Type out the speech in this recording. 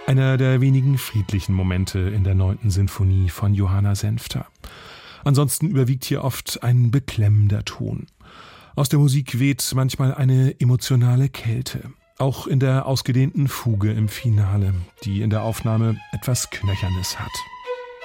Einer der wenigen friedlichen Momente in der 9. Sinfonie von Johanna Senfter. Ansonsten überwiegt hier oft ein beklemmender Ton. Aus der Musik weht manchmal eine emotionale Kälte. Auch in der ausgedehnten Fuge im Finale, die in der Aufnahme etwas Knöchernes hat.